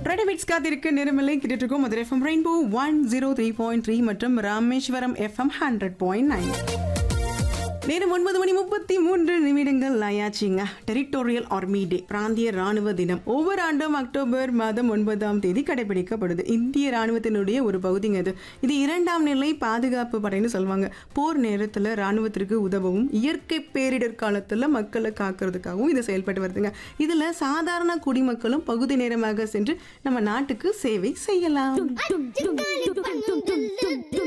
Readymix காத்திருக்கு நேரமில்லை கிட்ட இருக்கோம். மதுரை எஃப்எம் ரெயின்போ 103.3 மற்றும் ராமேஸ்வரம் எஃப்எம் 100.9. நேரம் 9:33 ஆயாச்சுங்க. டெரிட்டோரியல் ஆர்மி டே, பிராந்திய ராணுவ தினம், ஒவ்வொரு ஆண்டும் அக்டோபர் மாதம் 9ஆம் தேதி கடைபிடிக்கப்படுது. இந்திய ராணுவத்தினுடைய ஒரு பகுதிங்க இது. இது 2ஆம் நிலை பாதுகாப்பு படைன்னு சொல்லுவாங்க. போர் நேரத்தில் ராணுவத்திற்கு உதவவும் இயற்கை பேரிடர் காலத்தில் மக்களை காக்கிறதுக்காகவும் இது செயல்பட்டு வருதுங்க. இதில் சாதாரண குடிமக்களும் பகுதி நேரமாக சென்று நம்ம நாட்டுக்கு சேவை செய்யலாம்.